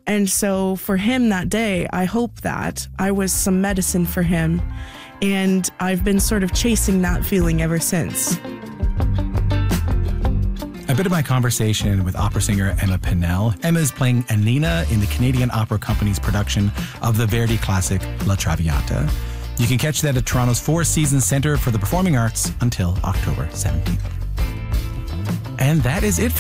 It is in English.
And so for him that day, I hope that I was some medicine for him. And I've been sort of chasing that feeling ever since. A bit of my conversation with opera singer Emma Pinnell. Emma is playing Annina in the Canadian Opera Company's production of the Verdi classic La Traviata. You can catch that at Toronto's Four Seasons Centre for the Performing Arts until October 17th. And that is it